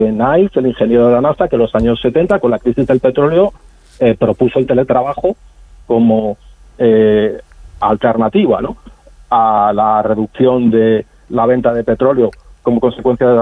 Niles, el ingeniero de la NASA, que en los años 70, con la crisis del petróleo, propuso el teletrabajo como alternativa, ¿no?, a la reducción de la venta de petróleo como consecuencia de